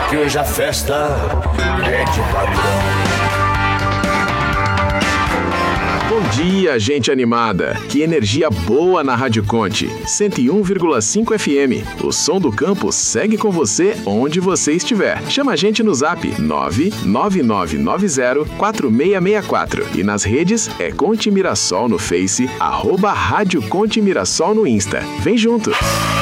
que hoje a festa é de patrão. Bom dia, gente animada. Que energia boa na Rádio Conte. 101,5 FM. O som do campo segue com onde você estiver. Chama a gente no zap 999904664. E nas redes é Conte Mirassol no Face, @Rádio Conte Mirassol no Insta. Vem junto!